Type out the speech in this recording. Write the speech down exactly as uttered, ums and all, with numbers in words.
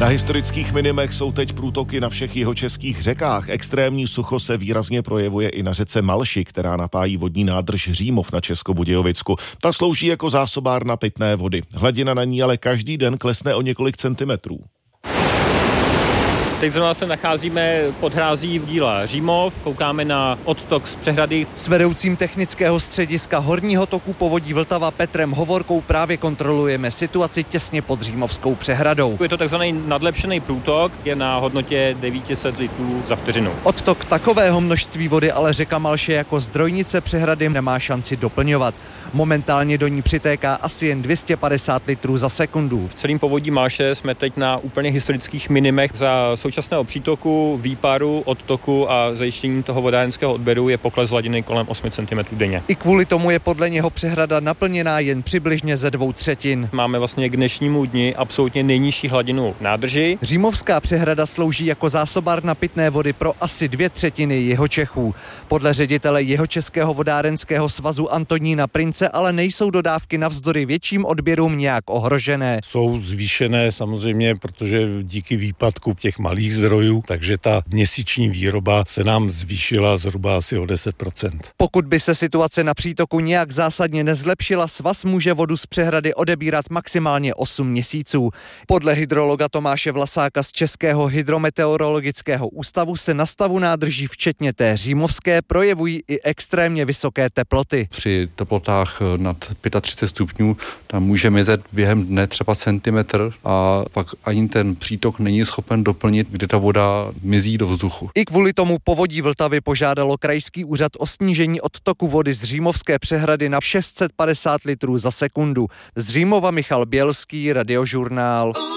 Na historických minimech jsou teď průtoky na všech jihočeských řekách. Extrémní sucho se výrazně projevuje i na řece Malši, která napájí vodní nádrž Římov na Českobudějovicku. Ta slouží jako zásobárna pitné vody. Hladina na ní ale každý den klesne o několik centimetrů. Teď zrovna se nacházíme pod hrází díla Římov, koukáme na odtok z přehrady. S vedoucím technického střediska horního toku povodí Vltava Petrem Hovorkou právě kontrolujeme situaci těsně pod Římovskou přehradou. Je to takzvaný nadlepšený průtok, je na hodnotě devět set litrů za vteřinu. Odtok takového množství vody ale řeka Malše jako zdrojnice přehrady nemá šanci doplňovat. Momentálně do ní přitéká asi jen dvě stě padesát litrů za sekundu. V celém povodí Malše jsme teď na úplně historických minimech. Za současného přítoku, výparu, odtoku a zajištění toho vodárenského odběru je pokles hladiny kolem osm centimetrů denně. I kvůli tomu je podle něho přehrada naplněná jen přibližně ze dvou třetin. Máme vlastně k dnešnímu dni absolutně nejnižší hladinu nádrži. Římovská přehrada slouží jako zásobárna pitné vody pro asi dvě třetiny Jihočechů. Podle ředitele Jihočeského vodárenského svazu Antonína Prince ale nejsou dodávky navzdory větším odběrům nějak ohrožené. Jsou zvýšené samozřejmě, protože díky výpadku těch malých zdrojů, takže ta měsíční výroba se nám zvýšila zhruba asi o deset procent. Pokud by se situace na přítoku nějak zásadně nezlepšila, svaz může vodu z přehrady odebírat maximálně osm měsíců. Podle hydrologa Tomáše Vlasáka z Českého hydrometeorologického ústavu se na stavu nádrží včetně té římovské projevují i extrémně vysoké teploty. Při teplotách nad třicet pět stupňů tam může mizet během dne třeba centimetr a pak ani ten přítok není schopen doplnit, kdy ta voda mizí do vzduchu. I kvůli tomu povodí Vltavy požádalo krajský úřad o snížení odtoku vody z Římovské přehrady na šest set padesát litrů za sekundu. Z Římova Michal Bělský, Radiožurnál.